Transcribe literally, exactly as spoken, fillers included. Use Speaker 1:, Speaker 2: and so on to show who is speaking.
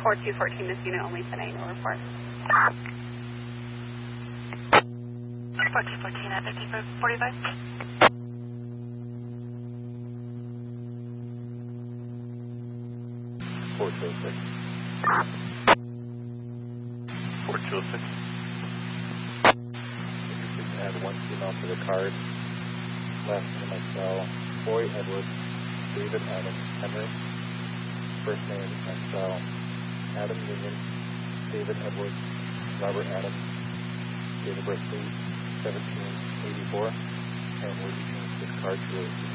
Speaker 1: four two fourteen, this unit only ten A, no report.
Speaker 2: four two fourteen at fifty-five forty-five.
Speaker 3: four two oh six. four two oh six. Please add one female to the card. Last name my cell, Boy Edward, David Adam Henry. First name my cell, Adam Union, David Edwards, Robert Adams. Date of birth, seventeen eighty-four. And we're using this card to